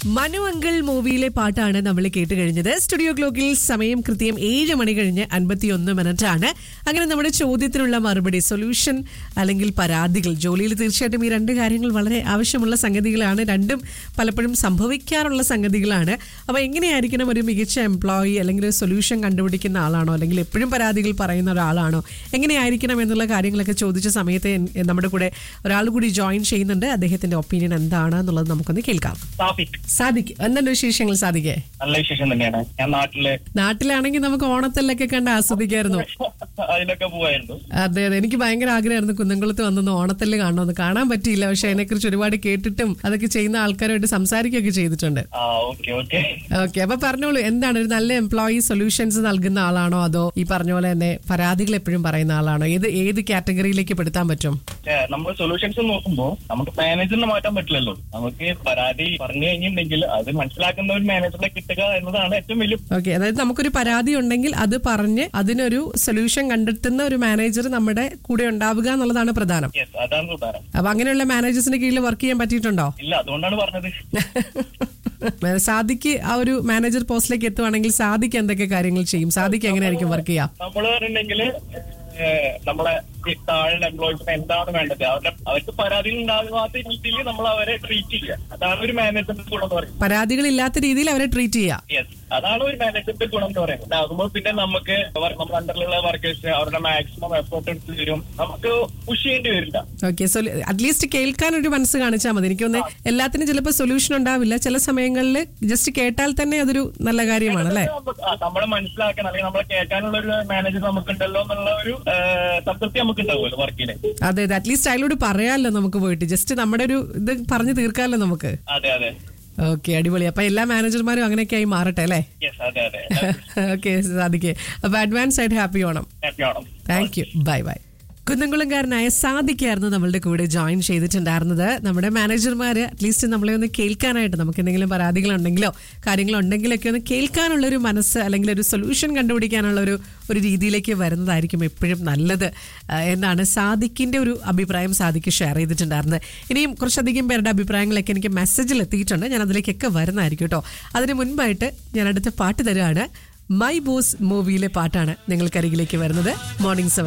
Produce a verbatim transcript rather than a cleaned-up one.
Manu uncle മൂവിയിലെ പാട്ടാണ് നമ്മൾ കേട്ട് കഴിഞ്ഞത്. സ്റ്റുഡിയോ ക്ലോക്കിൽ സമയം കൃത്യം ഏഴ് മണി കഴിഞ്ഞ് അൻപത്തിയൊന്ന് മിനിറ്റ് ആണ്. അങ്ങനെ നമ്മുടെ ചോദ്യത്തിനുള്ള മറുപടി, സൊല്യൂഷൻ അല്ലെങ്കിൽ പരാതികൾ. ജോലിയിൽ തീർച്ചയായിട്ടും ഈ രണ്ട് കാര്യങ്ങൾ വളരെ ആവശ്യമുള്ള സംഗതികളാണ്. രണ്ടും പലപ്പോഴും സംഭവിക്കാറുള്ള സംഗതികളാണ്. അപ്പോൾ എങ്ങനെയായിരിക്കണം ഒരു മികച്ച എംപ്ലോയി, അല്ലെങ്കിൽ ഒരു സൊല്യൂഷൻ കണ്ടുപിടിക്കുന്ന ആളാണോ, അല്ലെങ്കിൽ എപ്പോഴും പരാതികൾ പറയുന്ന ഒരാളാണോ, എങ്ങനെയായിരിക്കണം എന്നുള്ള കാര്യങ്ങളൊക്കെ ചോദിച്ച സമയത്ത് നമ്മുടെ കൂടെ ഒരാൾ കൂടി ജോയിൻ ചെയ്യുന്നുണ്ട്. അദ്ദേഹത്തിന്റെ ഒപ്പീനിയൻ എന്താണ് എന്നുള്ളത് നമുക്കൊന്ന് കേൾക്കാം. സാദിഖ്, എന്താണ് വിശേഷങ്ങൾ സാദിഖേ? നല്ല വിശേഷം തന്നെയാണ്. ഞാൻ നാട്ടില് നാട്ടിലാണെങ്കിൽ നമുക്ക് ഓണത്തിലൊക്കെ കണ്ട് ആസ്വദിക്കായിരുന്നു. അതിലൊക്കെ പോവായിരുന്നു. അതെ അതെ, എനിക്ക് ഭയങ്കര ആഗ്രഹമായിരുന്നു കുന്നംകുളത്ത് വന്നൊന്ന് ഓണത്തല്ല് കാണണമെന്ന്. കാണാൻ പറ്റിയില്ല, പക്ഷെ അതിനെ കുറിച്ച് ഒരുപാട് കേട്ടിട്ടും അതൊക്കെ ചെയ്യുന്ന ആൾക്കാരുമായിട്ട് സംസാരിക്കുകയൊക്കെ ചെയ്തിട്ടുണ്ട്. ഓക്കെ, അപ്പൊ പറഞ്ഞോളൂ, എന്താണ് ഒരു നല്ല എംപ്ലോയി സൊല്യൂഷൻസ് നൽകുന്ന ആളാണോ, അതോ ഈ പറഞ്ഞ പോലെ തന്നെ പരാതികൾ എപ്പോഴും പറയുന്ന ആളാണോ? ഏത് ഏത് കാറ്റഗറിയിലേക്ക് പെടുത്താൻ പറ്റും? നമ്മൾ സൊല്യൂഷൻസ് നോക്കുമ്പോൾ നമുക്ക് മാനേജറിനെ മാറ്റാൻ പറ്റില്ലല്ലോ. നമുക്ക് പരാതി പറഞ്ഞു കഴിഞ്ഞിട്ടുണ്ടെങ്കിൽ അത് മനസ്സിലാക്കുന്ന ഒരു മാനേജറിനെ കിട്ടുക എന്നതാണ് ഏറ്റവും വലിയ. ഓക്കെ, അതായത് നമുക്കൊരു പരാതി ഉണ്ടെങ്കിൽ അത് പറഞ്ഞ് അതിനൊരു സൊല്യൂഷൻ കണ്ടെത്തുന്ന ഒരു മാനേജർ നമ്മുടെ കൂടെ ഉണ്ടാവുക എന്നുള്ളതാണ് പ്രധാനം. അതാണ് പ്രധാനം. അപ്പൊ അങ്ങനെയുള്ള മാനേജേഴ്സിന്റെ കീഴിൽ വർക്ക് ചെയ്യാൻ പറ്റിയിട്ടുണ്ടോ? ഇല്ല, അതുകൊണ്ടാണ് പറഞ്ഞത്. സാദിക്ക് ആ ഒരു മാനേജർ പോസ്റ്റിലേക്ക് എത്തുവാണെങ്കിൽ സാദിക്ക് എന്തൊക്കെ കാര്യങ്ങൾ ചെയ്യും? സാദിക്ക് എങ്ങനെയായിരിക്കും വർക്ക് ചെയ്യാം? നമ്മള് പറഞ്ഞിട്ടുണ്ടെങ്കിൽ നമ്മളെ താഴെ എംപ്ലോയീസിന് എന്താണ് വേണ്ടത്, അവരുടെ അവർക്ക് പരാതികൾ ഉണ്ടാകാത്ത രീതിയിൽ നമ്മൾ അവരെ ട്രീറ്റ് ചെയ്യുക. അതാണ് ഒരു മാനേജറിന്റെ ഗുണം എന്ന് പറയുന്നത്. പരാതികൾ ഇല്ലാത്ത രീതിയിൽ അവരെ ട്രീറ്റ് ചെയ്യുക. യെസ്, അതാണ് ഒരു മാനേജറിന്റെ ഗുണം എന്ന് പറയുന്നത്. ആകുമ്പോൾ പിന്നെ നമുക്ക് നമ്മുടെ അണ്ടറിലുള്ള വർക്കേഴ്സ് അവരുടെ മാക്സിമം എഫേർട്ട് എടുത്ത് തരും, നമുക്ക് പുഷ് ചെയ്യേണ്ടി വരില്ല. ഓക്കെ, സോ അറ്റ്ലീസ്റ്റ് കേൾക്കാൻ ഒരു മനസ്സ് കാണിച്ചാൽ മതി. എനിക്കൊന്ന് എല്ലാത്തിനും ചിലപ്പോൾ സൊല്യൂഷൻ ഉണ്ടാവില്ല, ചില സമയങ്ങളിൽ ജസ്റ്റ് കേട്ടാൽ തന്നെ അതൊരു നല്ല കാര്യമാണ് അല്ലേ? നമ്മളെ മനസ്സിലാക്കാൻ അല്ലെങ്കിൽ നമ്മളെ കേൾക്കാനുള്ള ഒരു മാനേജർ നമുക്കുണ്ടല്ലോ എന്നുള്ള ഒരു സംതൃപ്തി നമുക്ക് ഉണ്ടാവുമല്ലോ വർക്കിന്. അതെ അതെ, അറ്റ്ലീസ്റ്റ് അയാളോട് പറയാമല്ലോ നമുക്ക് പോയിട്ട്, ജസ്റ്റ് നമ്മുടെ ഒരു ഇത് പറഞ്ഞു തീർക്കാമല്ലോ നമുക്ക്. അതെ അതെ, ഓക്കെ, അടിപൊളി. അപ്പൊ എല്ലാ മാനേജർമാരും അങ്ങനെയൊക്കെ ആയി മാറട്ടെ അല്ലേ? ഓക്കെ സാദിഖേ, അപ്പൊ അഡ്വാൻസ് ആയിട്ട് happy Onam. Thank you, bye bye. കുന്നംകുളംകാരനായ സാദിഖായിരുന്നു നമ്മളുടെ കൂടെ ജോയിൻ ചെയ്തിട്ടുണ്ടായിരുന്നത്. നമ്മുടെ മാനേജർമാർ അറ്റ്ലീസ്റ്റ് നമ്മളെ ഒന്ന് കേൾക്കാനായിട്ട്, നമുക്ക് എന്തെങ്കിലും പരാതികളുണ്ടെങ്കിലോ കാര്യങ്ങളുണ്ടെങ്കിലൊക്കെ ഒന്ന് കേൾക്കാനുള്ളൊരു മനസ്സ്, അല്ലെങ്കിൽ ഒരു സൊല്യൂഷൻ കണ്ടുപിടിക്കാനുള്ള ഒരു ഒരു രീതിയിലേക്ക് വരുന്നതായിരിക്കും എപ്പോഴും നല്ലത് എന്നാണ് സാദിഖിന്റെ ഒരു അഭിപ്രായം സാദിഖ് ഷെയർ ചെയ്തിട്ടുണ്ടായിരുന്നത്. ഇനിയും കുറച്ചധികം പേരുടെ അഭിപ്രായങ്ങളൊക്കെ എനിക്ക് മെസ്സേജിൽ എത്തിയിട്ടുണ്ട്, ഞാൻ അതിലേക്കൊക്കെ വരുന്നതായിരിക്കും കേട്ടോ. അതിന് മുൻപായിട്ട് ഞാൻ അടുത്ത പാട്ട് തരുകയാണ്. മൈ ബോസ് മൂവിയിലെ പാട്ടാണ് നിങ്ങൾക്കരികിലേക്ക് വരുന്നത്. Morning seven